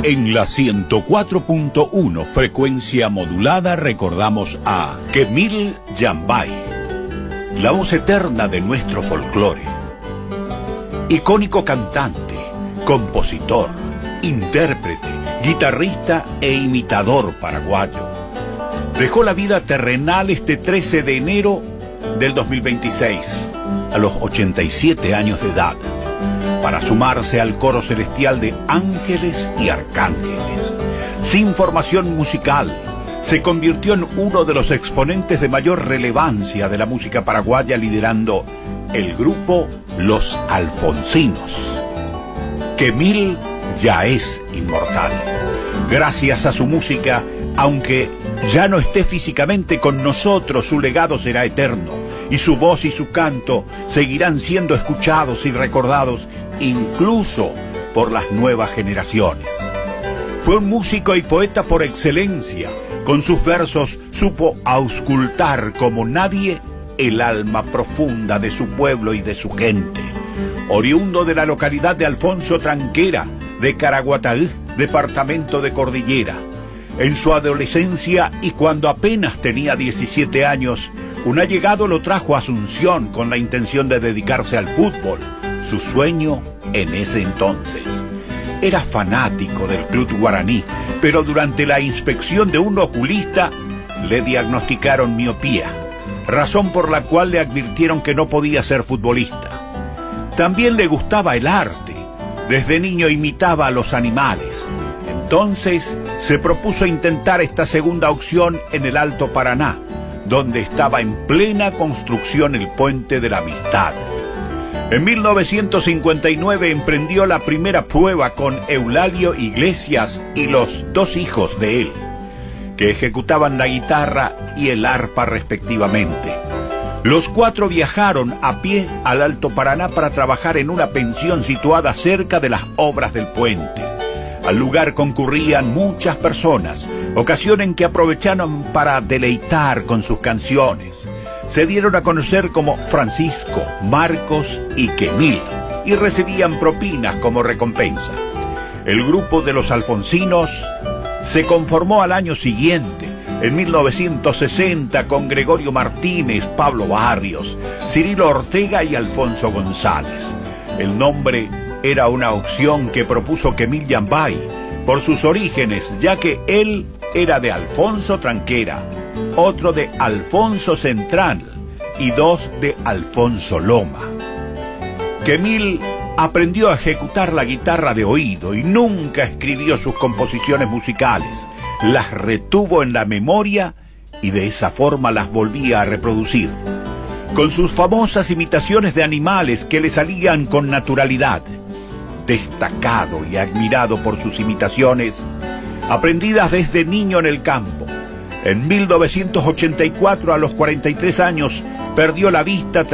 En la 104.1 frecuencia modulada recordamos a Kemil Yambay, la voz eterna de nuestro folclore. Icónico cantante, compositor, intérprete, guitarrista e imitador paraguayo. Dejó la vida terrenal este 13 de enero del 2026, a los 87 años de edad, para sumarse al coro celestial de ángeles y arcángeles. Sin formación musical, se convirtió en uno de los exponentes de mayor relevancia de la música paraguaya, liderando el grupo Los Alfonsinos. Kemil ya es inmortal. Gracias a su música, aunque ya no esté físicamente con nosotros, su legado será eterno, y su voz y su canto seguirán siendo escuchados y recordados incluso por las nuevas generaciones. Fue un músico y poeta por excelencia. Con sus versos supo auscultar como nadie el alma profunda de su pueblo y de su gente. Oriundo de la localidad de Alfonso Tranquera, de Caraguatá, departamento de Cordillera. En su adolescencia y cuando apenas tenía 17 años, un allegado lo trajo a Asunción con la intención de dedicarse al fútbol, su sueño en ese entonces. Era fanático del club guaraní, pero durante la inspección de un oculista le diagnosticaron miopía, razón por la cual le advirtieron que no podía ser futbolista. También le gustaba el arte. Desde niño imitaba a los animales. Entonces se propuso intentar esta segunda opción en el Alto Paraná, donde estaba en plena construcción el Puente de la Amistad. En 1959 emprendió la primera prueba con Eulalio Iglesias y los dos hijos de él, que ejecutaban la guitarra y el arpa respectivamente. Los cuatro viajaron a pie al Alto Paraná para trabajar en una pensión situada cerca de las obras del puente. Al lugar concurrían muchas personas, ocasión en que aprovecharon para deleitar con sus canciones. Se dieron a conocer como Francisco, Marcos y Kemil, y recibían propinas como recompensa. El grupo de los Alfonsinos se conformó al año siguiente, en 1960, con Gregorio Martínez, Pablo Barrios, Cirilo Ortega y Alfonso González. El nombre era una opción que propuso Kemil Yambay por sus orígenes, ya que él era de Alfonso Tranquera, otro de Alfonso Central y dos de Alfonso Loma. Kemil aprendió a ejecutar la guitarra de oído y nunca escribió sus composiciones musicales. Las retuvo en la memoria y de esa forma las volvía a reproducir, con sus famosas imitaciones de animales que le salían con naturalidad. Destacado y admirado por sus imitaciones, aprendidas desde niño en el campo. En 1984, a los 43 años, perdió la vista